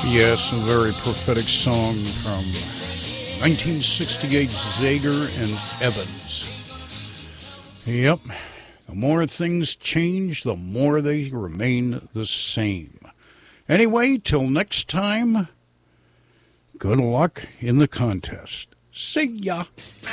Yes, a very prophetic song from 1968, Zager and Evans. Yep, the more things change, the more they remain the same. Anyway, till next time, good luck in the contest. See ya!